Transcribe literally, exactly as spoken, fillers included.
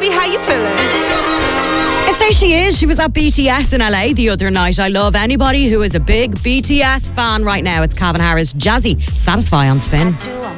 Jazzy, how you feeling? Yes, there she is. She was at B T S in L A the other night. I love anybody who is a big B T S fan right now. It's Calvin Harris, Jazzy, Satisfy on Spin.